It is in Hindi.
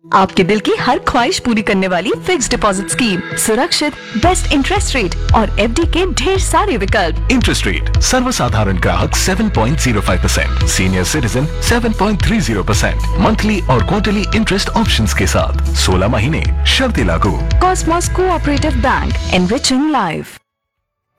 आपके दिल की हर ख्वाहिश पूरी करने वाली फिक्स्ड डिपॉजिट स्कीम, सुरक्षित, बेस्ट इंटरेस्ट रेट और एफडी के ढेर सारे विकल्प। इंटरेस्ट रेट सर्वसाधारण ग्राहक 7.05%, सीनियर सिटीजन 7.30%, मंथली और क्वार्टरली इंटरेस्ट ऑप्शंस के साथ 16 महीने, शर्तें लागू। Cosmos cooperative bank, enriching life.